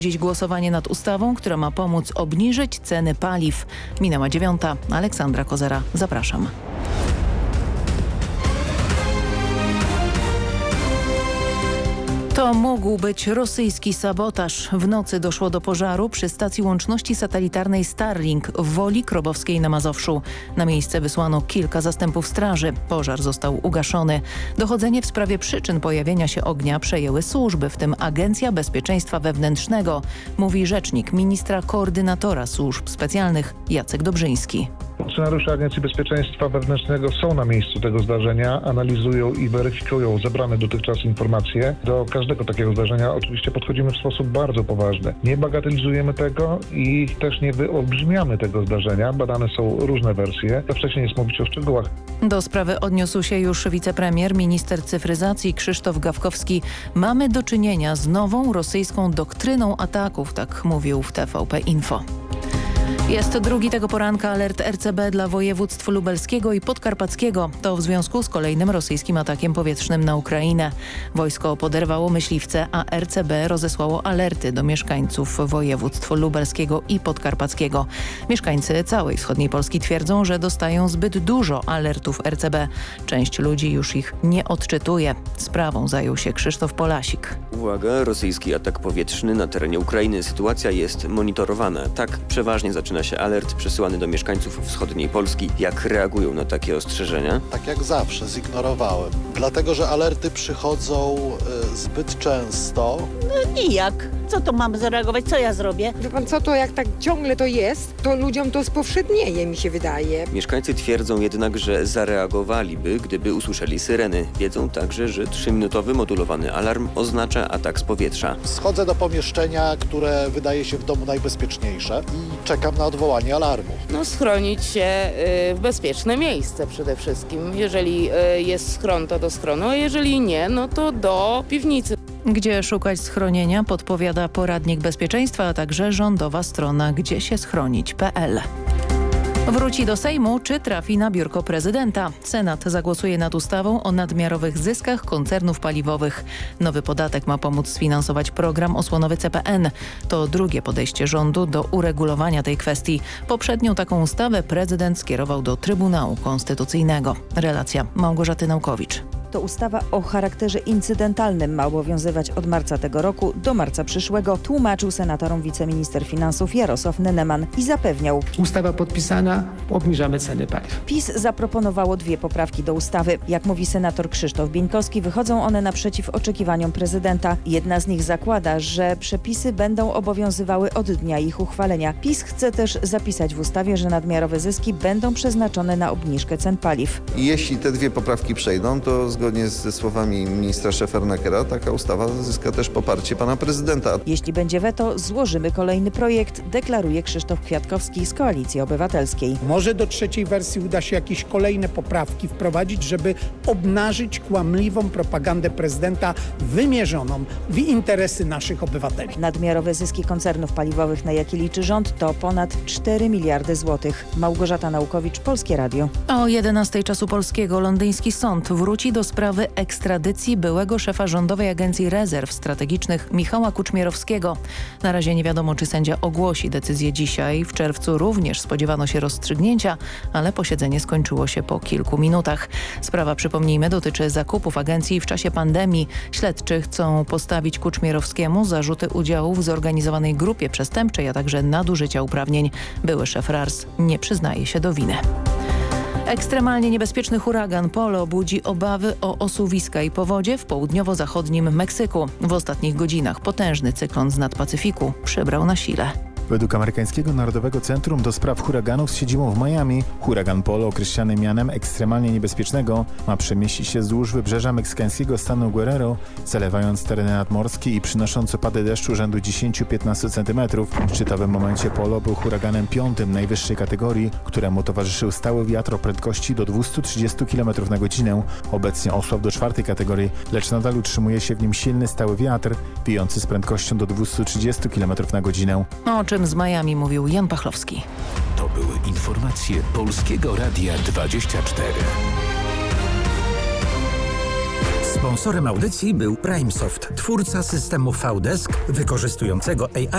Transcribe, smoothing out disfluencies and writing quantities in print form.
Dziś głosowanie nad ustawą, która ma pomóc obniżyć ceny paliw. Minęła 9. Aleksandra Kozera. Zapraszam. To mógł być rosyjski sabotaż. W nocy doszło do pożaru przy stacji łączności satelitarnej Starlink w Woli Krobowskiej na Mazowszu. Na miejsce wysłano kilka zastępów straży. Pożar został ugaszony. Dochodzenie w sprawie przyczyn pojawienia się ognia przejęły służby, w tym Agencja Bezpieczeństwa Wewnętrznego, mówi rzecznik ministra koordynatora służb specjalnych Jacek Dobrzyński. Funkcjonariusze Agencji Bezpieczeństwa Wewnętrznego są na miejscu tego zdarzenia, analizują i weryfikują zebrane dotychczas informacje. Do każdego takiego zdarzenia oczywiście podchodzimy w sposób bardzo poważny. Nie bagatelizujemy tego i też nie wyolbrzymiamy tego zdarzenia. Badane są różne wersje. Za wcześnie jest mówić o szczegółach. Do sprawy odniósł się już wicepremier, minister cyfryzacji Krzysztof Gawkowski. Mamy do czynienia z nową rosyjską doktryną ataków, tak mówił w TVP Info. Jest drugi tego poranka alert RCB dla województw lubelskiego i podkarpackiego. To w związku z kolejnym rosyjskim atakiem powietrznym na Ukrainę. Wojsko poderwało myśliwce, a RCB rozesłało alerty do mieszkańców województw lubelskiego i podkarpackiego. Mieszkańcy całej wschodniej Polski twierdzą, że dostają zbyt dużo alertów RCB. Część ludzi już ich nie odczytuje. Sprawą zajął się Krzysztof Polasik. Uwaga, rosyjski atak powietrzny na terenie Ukrainy. Sytuacja jest monitorowana. Tak przeważnie zaczyna się alert przesyłany do mieszkańców wschodniej Polski. Jak reagują na takie ostrzeżenia? Tak jak zawsze, zignorowałem. Dlatego, że alerty przychodzą zbyt często. No nijak. Co to mam zareagować? Co ja zrobię? Wie pan co, to jak tak ciągle to jest, to ludziom to spowszednieje, mi się wydaje. Mieszkańcy twierdzą jednak, że zareagowaliby, gdyby usłyszeli syreny. Wiedzą także, że 3-minutowy modulowany alarm oznacza atak z powietrza. Schodzę do pomieszczenia, które wydaje się w domu najbezpieczniejsze i czekam na odwołanie alarmu. No schronić się w bezpieczne miejsce przede wszystkim. Jeżeli jest schron, to do schronu, a jeżeli nie, no to do piwnicy. Gdzie szukać schronienia, podpowiada poradnik bezpieczeństwa, a także rządowa strona gdziesieschronić.pl. Wróci do Sejmu, czy trafi na biurko prezydenta? Senat zagłosuje nad ustawą o nadmiarowych zyskach koncernów paliwowych. Nowy podatek ma pomóc sfinansować program osłonowy CPN. To drugie podejście rządu do uregulowania tej kwestii. Poprzednią taką ustawę prezydent skierował do Trybunału Konstytucyjnego. Relacja Małgorzaty Naukowicz. To ustawa o charakterze incydentalnym, ma obowiązywać od marca tego roku do marca przyszłego, tłumaczył senatorom wiceminister finansów Jarosław Neneman i zapewniał: ustawa podpisana, obniżamy ceny paliw. PiS zaproponowało 2 poprawki do ustawy. Jak mówi senator Krzysztof Bieńkowski, wychodzą one naprzeciw oczekiwaniom prezydenta. Jedna z nich zakłada, że przepisy będą obowiązywały od dnia ich uchwalenia. PiS chce też zapisać w ustawie, że nadmiarowe zyski będą przeznaczone na obniżkę cen paliw. Jeśli te 2 poprawki przejdą, to zgodnie ze słowami ministra Szefernakera taka ustawa zyska też poparcie pana prezydenta. Jeśli będzie weto, złożymy kolejny projekt, deklaruje Krzysztof Kwiatkowski z Koalicji Obywatelskiej. Może do trzeciej wersji uda się jakieś kolejne poprawki wprowadzić, żeby obnażyć kłamliwą propagandę prezydenta wymierzoną w interesy naszych obywateli. Nadmiarowe zyski koncernów paliwowych, na jakie liczy rząd, to ponad 4 miliardy złotych. Małgorzata Naukowicz, Polskie Radio. O 11 czasu polskiego londyński sąd wróci do sprawy ekstradycji byłego szefa Rządowej Agencji Rezerw Strategicznych Michała Kuczmierowskiego. Na razie nie wiadomo, czy sędzia ogłosi decyzję dzisiaj. W czerwcu również spodziewano się rozstrzygnięcia, ale posiedzenie skończyło się po kilku minutach. Sprawa, przypomnijmy, dotyczy zakupów agencji w czasie pandemii. Śledczy chcą postawić Kuczmierowskiemu zarzuty udziału w zorganizowanej grupie przestępczej, a także nadużycia uprawnień. Były szef RARS nie przyznaje się do winy. Ekstremalnie niebezpieczny huragan Polo budzi obawy o osuwiska i powodzie w południowo-zachodnim Meksyku. W ostatnich godzinach potężny cyklon z nad Pacyfiku przybrał na sile. Według amerykańskiego Narodowego Centrum do Spraw Huraganów z siedzibą w Miami, huragan Polo, określany mianem ekstremalnie niebezpiecznego, ma przemieścić się wzdłuż wybrzeża meksykańskiego stanu Guerrero, zalewając tereny nadmorskie i przynosząc opady deszczu rzędu 10-15 cm. W szczytowym momencie Polo był huraganem 5. najwyższej kategorii, któremu towarzyszył stały wiatr o prędkości do 230 km na godzinę. Obecnie osłabł do 4. kategorii, lecz nadal utrzymuje się w nim silny stały wiatr, wiejący z prędkością do 230 km na godzinę. O czym z Miami mówił Jan Pachlowski. To były informacje Polskiego Radia 24. Sponsorem audycji był PrimeSoft, twórca systemu VDesk wykorzystującego AI